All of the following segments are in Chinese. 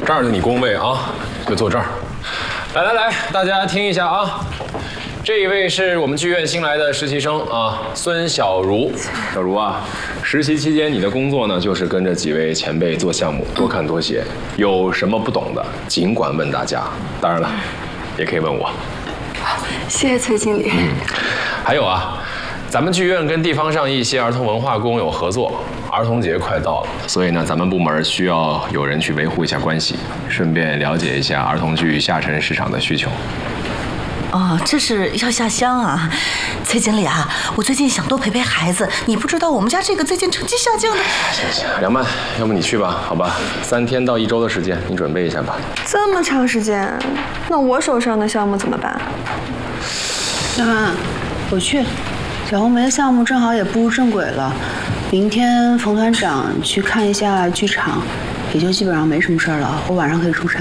这儿是你工位啊，就坐这儿。来，大家听一下啊，这一位是我们剧院新来的实习生啊，孙小茹。小茹啊，实习期间你的工作呢，就是跟着几位前辈做项目，多看多写，有什么不懂的尽管问大家，当然了，也可以问我。 谢谢崔经理。 还有啊。 咱们剧院跟地方上一些儿童文化宫有合作，儿童节快到了，所以呢，咱们部门需要有人去维护一下关系，顺便了解一下儿童剧下沉市场的需求。 哦，这是要下乡啊，崔经理啊，我最近想多陪陪孩子，你不知道我们家这个最近成绩下降的。 行，梁曼，要不你去吧，好吧，3天到1周的时间，你准备一下吧。 这么长时间，那我手上的项目怎么办？ 梁曼，我去。 小红梅的项目正好也步入正轨了，明天冯团长去看一下剧场，也就基本上没什么事儿了。我晚上可以出差。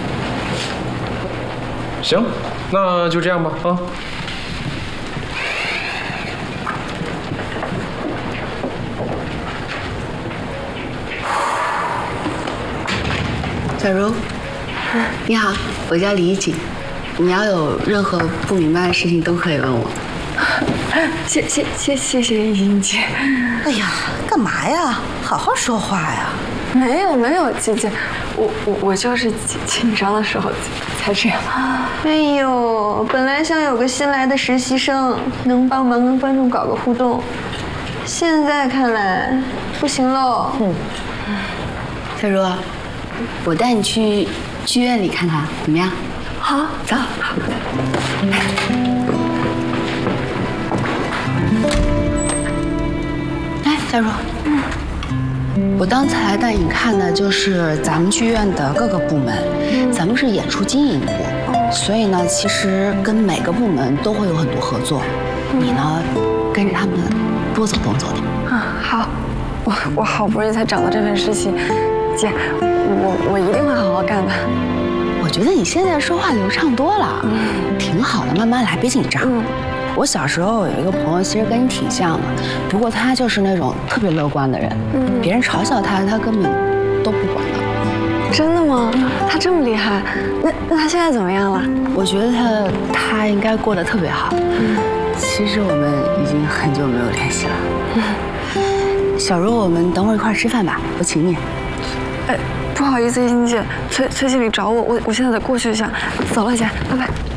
行，那就这样吧啊。 小茹，你好，我叫李一锦，你要有任何不明白的事情都可以问我。 谢谢英姐。 哎呀，干嘛呀？好好说话呀！ 没有，姐姐，我就是紧张的时候才这样。哎呦，本来想有个新来的实习生能帮忙跟观众搞个互动，现在看来不行喽。 小茹，我带你去剧院里看看，怎么样？ 好，走。 哎，小茹，我刚才带你看的就是咱们剧院的各个部门，咱们是演出经营部，所以呢，其实跟每个部门都会有很多合作。你呢，跟着他们多走动走的。 好，我好不容易才找到这份实习，姐，我一定会好好干的。 我觉得你现在说话流畅多了，挺好的，慢慢来，别紧张。我小时候有一个朋友，其实跟你挺像的，不过他就是那种特别乐观的人，别人嘲笑他，他根本都不管的。 真的吗？他这么厉害？那他现在怎么样了？ 我觉得他应该过得特别好。其实我们已经很久没有联系了。小茹，我们等会儿一块儿吃饭吧，我请你。 不好意思，英姐，崔经理找我，我现在得过去一下。走了，姐，拜拜。